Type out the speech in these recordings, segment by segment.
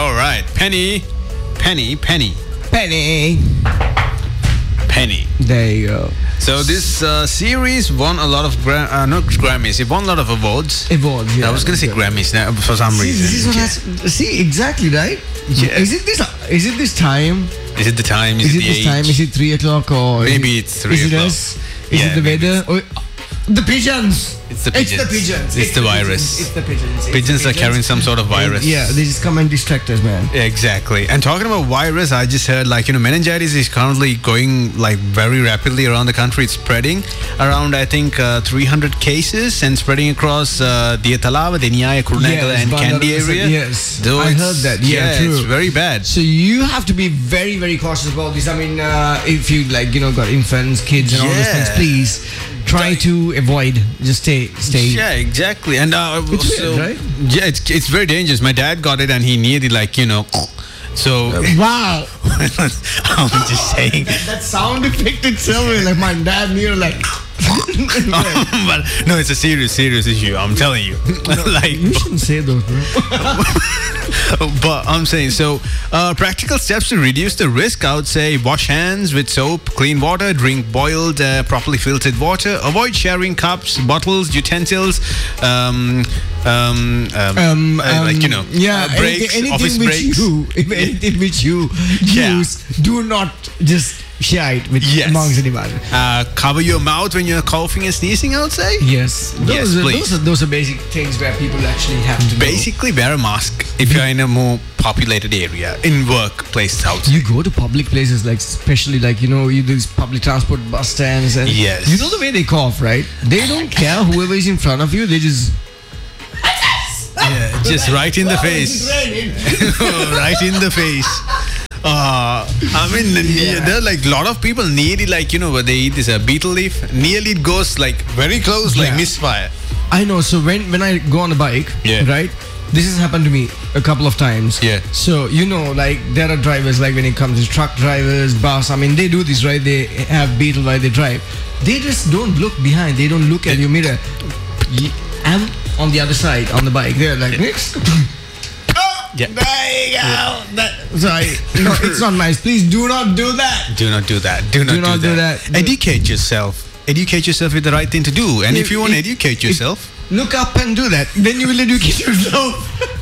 All right. Penny. Penny. There you go. So this series won a lot of not Grammys. It won a lot of awards. Awards, yeah. I was going to say Grammys now for some reason. See, exactly, right? Yeah. Is it this time? Is it the time? Is it this time? Is it 3 o'clock or maybe it's 3 o'clock? Is it us? Is it the weather? Or, the pigeons. It's the pigeons. It's the virus. It's the pigeons. Pigeons are carrying some sort of virus. Yeah, they just come and distract us, man. Exactly. And talking about virus, I just heard meningitis is currently going very rapidly around the country. It's spreading around, I think, 300 cases and spreading across Diatalava, Deniaya, Kurunegala and Kandy area. Yes, I heard that. Yeah, true. It's very bad. So you have to be very, very cautious about this. I mean, if you got infants, kids and all those things, please try to avoid. Just stay. Yeah, exactly. And it's weird, right? Yeah, it's very dangerous. My dad got it and he nearly so wow. I'm just saying that sound effect itself is like my dad near but no, it's a serious issue, I'm telling you. You shouldn't say those, bro. But I'm saying, so practical steps to reduce the risk, I would say wash hands with soap, clean water, drink boiled, properly filtered water, avoid sharing cups, bottles, utensils, breaks, office breaks. Anything which you use, do not just share it with amongst anyone. Cover your mouth when you're coughing and sneezing, I would say. Yes. Those are basic things where people actually have to basically wear a mask if you're in a more populated area, in workplaces outside. You go to public places, especially you do these public transport bus stands, and yes, you know the way they cough, right? They don't care whoever is in front of you, they just just right in the face. Right in the face. There are a lot of people nearly where they eat this beetle leaf, nearly it goes very close, misfire. I know. So when I go on a bike, right, this has happened to me a couple of times. Yeah. So there are drivers when it comes to truck drivers, bus. I mean, they do this, right? They have beetle while they drive. They just don't look behind. They don't look at your mirror. I'm on the other side on the bike. They're next. Yeah. There you go. Sorry. No, it's not nice. Please do not do that. Do not do that. Do not do that. Educate yourself. Educate yourself with the right thing to do. And if you want to educate yourself, look up and do that. Then you will educate yourself.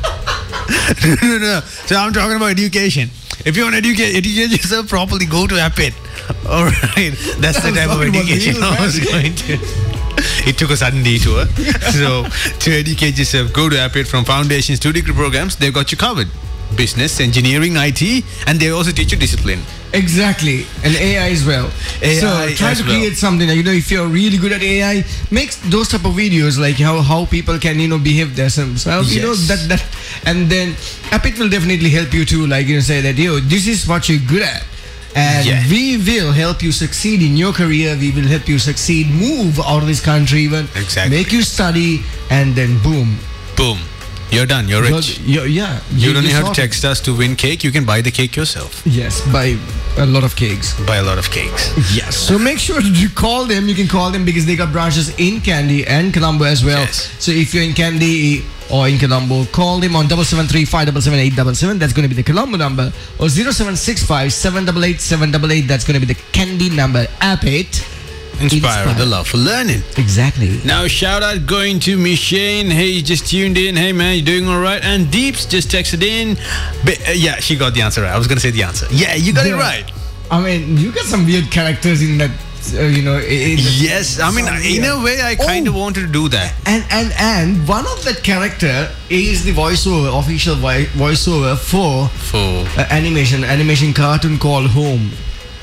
No. So I'm talking about education. If you want to educate yourself properly, go to APIT. All right. That's the type of education I was going to. It took a sudden detour. So to educate yourself, go to APIT. From foundations to degree programs, they've got you covered. Business, engineering, IT, and they also teach you discipline. Exactly. And AI as well. So try to create something if you're really good at AI, make those type of videos how people can behave themselves. That and then APIT will definitely help you to say that this is what you're good at. And we will help you succeed in your career. We will help you succeed, move out of this country even. Exactly. Make you study, and then boom. You're done. You're rich. You don't have to text us to win cake. You can buy the cake yourself. Yes, buy a lot of cakes. Yes. So make sure to call them. You can call them because they got branches in Kandy and Colombo as well. Yes. So if you're in Kandy or in Colombo, call them on 773-577-877. That's going to be the Colombo number. Or 0765-788-788. That's going to be the Kandy number. APIT. Inspire the love for learning. Exactly. Now shout out going to Michelle. Hey, you just tuned in. Hey man, you doing alright? And Deeps just texted in. She got the answer right. I was gonna say the answer. Yeah, you got it right. I mean, you got some weird characters in that. Yes, I mean, in a way, I kind of wanted to do that. And one of that character is the official voiceover for animation cartoon called Home.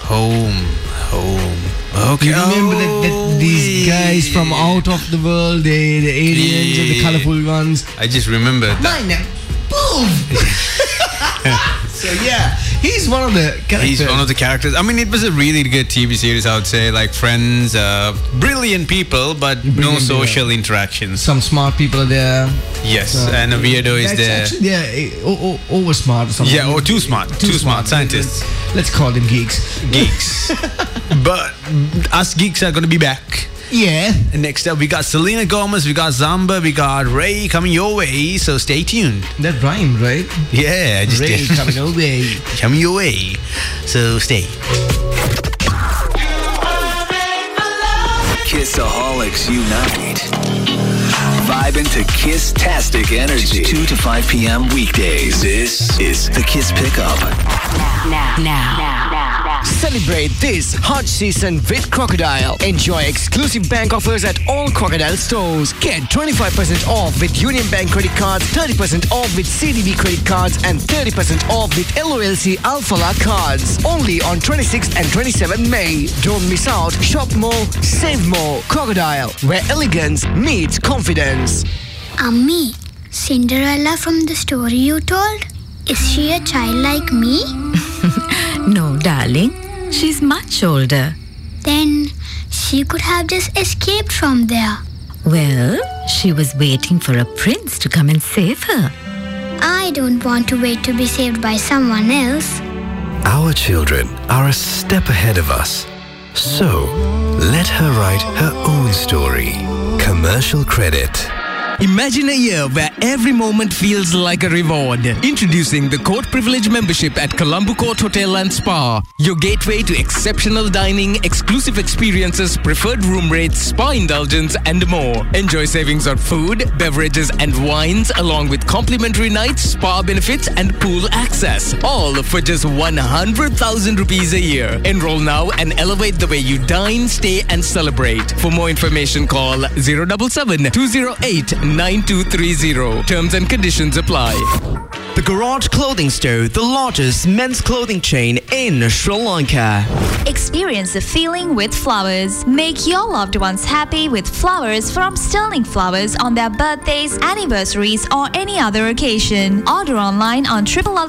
Okay. You remember that these guys from out of the world, the aliens and the colorful ones. I just remember that. My name, boom. So he's one of the characters. I mean, it was a really good TV series, I would say. Friends, brilliant people, but no social interactions. Some smart people are there. Yes, and a weirdo is there. Actually, over smart or something. Yeah, or too smart scientists. Let's call them geeks. But us geeks are going to be back. Yeah. And next up, we got Selena Gomez, we got Zamba, we got Ray coming your way. So stay tuned. That rhymed, right? Yeah, I just Ray did. coming your way. Coming your way. So stay. Kissaholics unite. Vibing to Kiss-tastic energy. 2 to 5 p.m. weekdays. This is the Kiss Pickup. Now. Celebrate this hot season with Crocodile. Enjoy exclusive bank offers at all Crocodile stores. Get 25% off with Union Bank credit cards, 30% off with CDB credit cards, and 30% off with LOLC Alphala cards. Only on 26th and 27th May. Don't miss out. Shop more, save more. Crocodile, where elegance meets confidence. Ammi, Cinderella from the story you told? Is she a child like me? No, darling. She's much older. Then she could have just escaped from there. Well, she was waiting for a prince to come and save her. I don't want to wait to be saved by someone else. Our children are a step ahead of us. So, let her write her own story. Commercial credit. Imagine a year where every moment feels like a reward. Introducing the Court Privilege membership at Colombo Court Hotel and Spa. Your gateway to exceptional dining, exclusive experiences, preferred room rates, spa indulgence, and more. Enjoy savings on food, beverages, and wines, along with complimentary nights, spa benefits, and pool access. All for just 100,000 rupees a year. Enroll now and elevate the way you dine, stay, and celebrate. For more information, call 077 208 9230. Terms and conditions apply. The Garage Clothing Store, the largest men's clothing chain in Sri Lanka. Experience the feeling with flowers. Make your loved ones happy with flowers from Sterling Flowers on their birthdays, anniversaries, or any other occasion. Order online on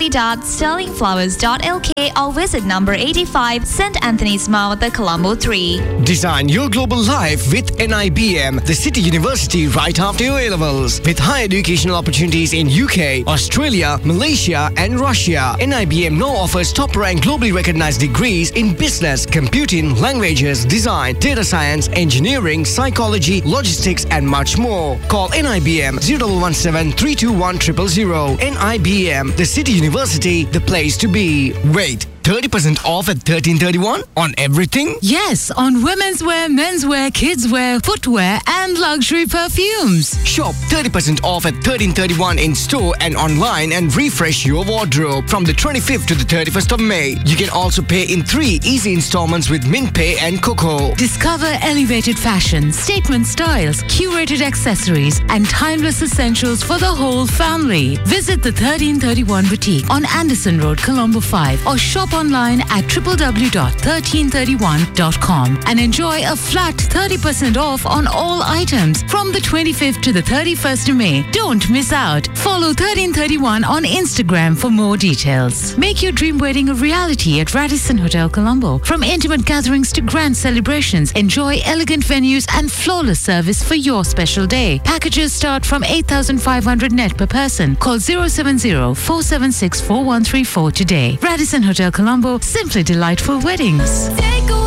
www.sterlingflowers.lk or visit number 85 St. Anthony's Mount, the Colombo 3. Design your global life with NIBM, the City University right after your A-levels. With higher educational opportunities in UK, Australia, Malaysia, and Russia. NIBM now offers top-ranked globally recognized degrees in business, computing, languages, design, data science, engineering, psychology, logistics, and much more. Call NIBM 0117 321 000. NIBM, the City University, the place to be. Wait, 30% off at 1331 on everything? Yes, on women's wear, men's wear, kids wear, footwear, and luxury perfumes. Shop 30% off at 1331 in store and online and refresh your wardrobe from the 25th to the 31st of May. You can also pay in 3 easy installments with MintPay and Coco. Discover elevated fashion, statement styles, curated accessories, and timeless essentials for the whole family. Visit the 1331 boutique on Anderson Road, Colombo 5, or shop online at www.1331.com and enjoy a flat 30% off on all items from the 25th to the 31st of May. Don't miss out. Follow 1331 on Instagram for more details. Make your dream wedding a reality at Radisson Hotel Colombo. From intimate gatherings to grand celebrations, enjoy elegant venues and flawless service for your special day. Packages start from 8,500 net per person. Call 070-476-4134 today. Radisson Hotel Colombo, simply delightful weddings.